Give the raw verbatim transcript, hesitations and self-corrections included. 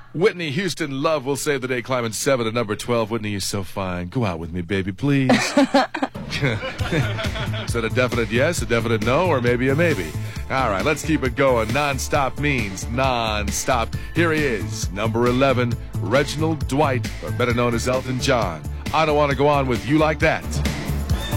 Whitney Houston, Love Will Save the Day, climbing seven to number twelve. Whitney, you're so fine. Go out with me, baby, please. Is that a definite yes, a definite no, or maybe a maybe? All right, let's keep it going. Non-stop means non-stop. Here he is, number eleven, Reginald Dwight, or better known as Elton John. I Don't Want to Go On With You Like That.